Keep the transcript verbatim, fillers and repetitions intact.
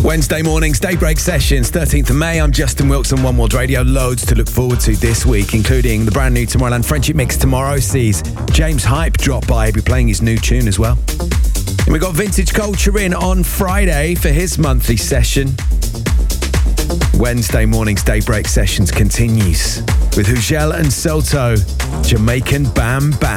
Wednesday mornings, Daybreak Sessions, thirteenth of May. I'm Justin Wilkes on One World Radio. Loads to look forward to this week, including the brand new Tomorrowland Friendship Mix tomorrow sees James Hype drop by. He'll be playing his new tune as well. And we've got Vintage Culture in on Friday for his monthly session. Wednesday mornings, Daybreak Sessions continues with Hugel and Soto, Jamaican Bam Bam.